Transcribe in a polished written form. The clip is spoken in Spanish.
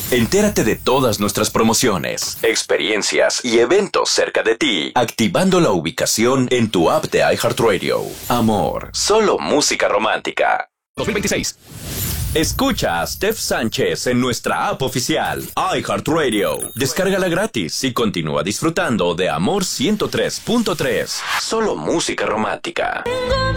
Entérate de todas nuestras promociones, experiencias y eventos cerca de ti, activando la ubicación en tu app de iHeartRadio. Amor, solo música romántica. 2026. Escucha a Steph Sánchez en nuestra app oficial, iHeartRadio. Descárgala gratis y continúa disfrutando de Amor 103.3. Solo música romántica.